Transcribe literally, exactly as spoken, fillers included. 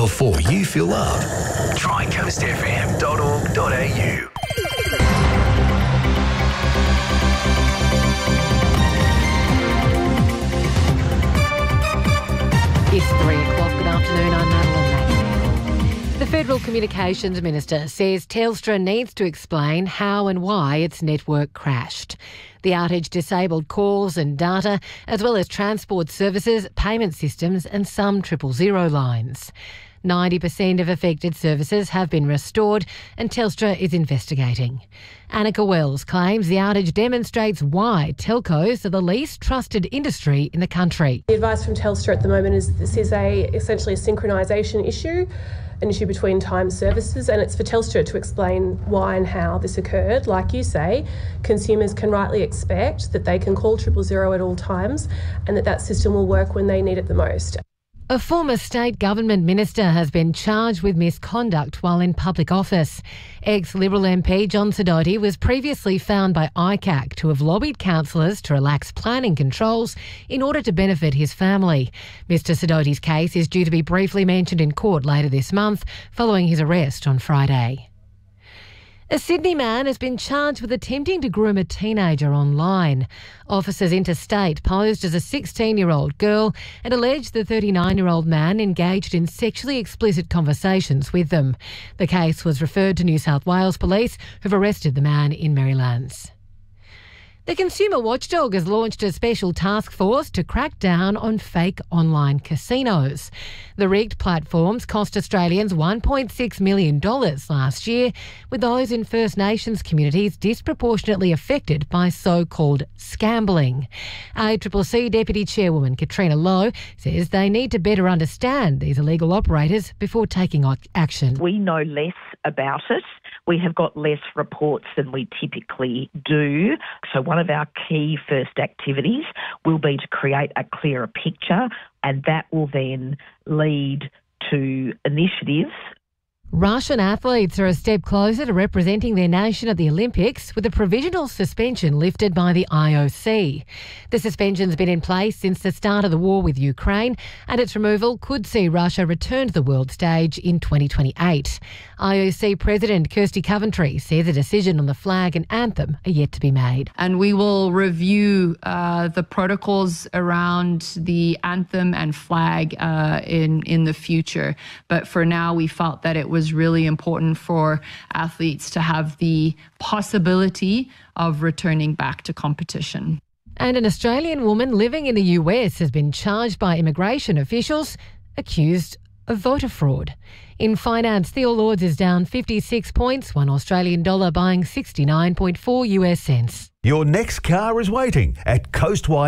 before you fill up. Try coast f m dot org dot a u. It's three o'clock. Good afternoon. I'm Madeline McNeil. The Federal Communications Minister says Telstra needs to explain how and why its network crashed. The outage disabled calls and data, as well as transport services, payment systems and some triple zero lines. ninety percent of affected services have been restored and Telstra is investigating. Annika Wells claims the outage demonstrates why telcos are the least trusted industry in the country. The advice from Telstra at the moment is this is a essentially a synchronisation issue, an issue between time services, and it's for Telstra to explain why and how this occurred. Like you say, consumers can rightly expect that they can call triple zero at all times and that that system will work when they need it the most. A former state government minister has been charged with misconduct while in public office. Ex-Liberal M P John Sidoti was previously found by I C A C to have lobbied councillors to relax planning controls in order to benefit his family. Mister Sidoti's case is due to be briefly mentioned in court later this month following his arrest on Friday. A Sydney man has been charged with attempting to groom a teenager online. Officers interstate posed as a sixteen-year-old girl and alleged the thirty-nine-year-old man engaged in sexually explicit conversations with them. The case was referred to New South Wales Police, who've arrested the man in Merrylands. The Consumer Watchdog has launched a special task force to crack down on fake online casinos. The rigged platforms cost Australians one point six million dollars last year, with those in First Nations communities disproportionately affected by so-called scambling. A C C C Deputy Chairwoman Katrina Lowe says they need to better understand these illegal operators before taking action. We know less about it. We have got less reports than we typically do. So one of our key first activities will be to create a clearer picture, and that will then lead to initiatives. Russian athletes are a step closer to representing their nation at the Olympics with a provisional suspension lifted by the I O C. The suspension's been in place since the start of the war with Ukraine, and its removal could see Russia return to the world stage in twenty twenty-eight. I O C President Kirsty Coventry says a decision on the flag and anthem are yet to be made. And we will review uh, the protocols around the anthem and flag uh, in, in the future. But for now, we felt that it was really important for athletes to have the possibility of returning back to competition. And an Australian woman living in the U S has been charged by immigration officials accused of voter fraud. In finance, the All Ords is down fifty-six points, one Australian dollar buying sixty-nine point four U S cents. Your next car is waiting at Coastwide.